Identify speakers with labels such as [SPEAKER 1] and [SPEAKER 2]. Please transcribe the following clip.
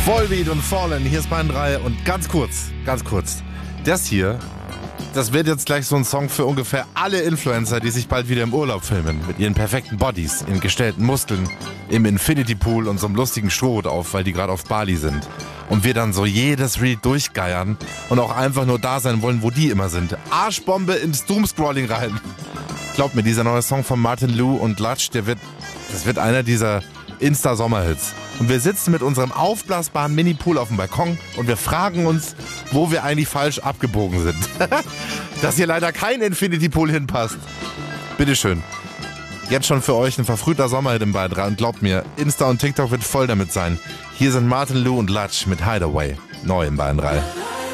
[SPEAKER 1] Volbeat und Fallen, hier ist Bayern 3 und ganz kurz, das hier, das wird jetzt gleich so ein Song für ungefähr alle Influencer, die sich bald wieder im Urlaub filmen, mit ihren perfekten Bodies, in gestellten Muskeln, im Infinity Pool und so einem lustigen Strohhut auf, weil die gerade auf Bali sind. Und wir dann so jedes Reel durchgeiern und auch einfach nur da sein wollen, wo die immer sind. Arschbombe ins Doomscrolling rein. Glaubt mir, dieser neue Song von Martin Lou und Latsch, das wird einer dieser Insta-Sommerhits. Und wir sitzen mit unserem aufblasbaren Mini-Pool auf dem Balkon und wir fragen uns, wo wir eigentlich falsch abgebogen sind. Dass hier leider kein Infinity-Pool hinpasst. Bitteschön. Jetzt schon für euch ein verfrühter Sommerhit im Bayern 3 und glaubt mir, Insta und TikTok wird voll damit sein. Hier sind Martin Lou und Latsch mit Hideaway. Neu im Bayern 3.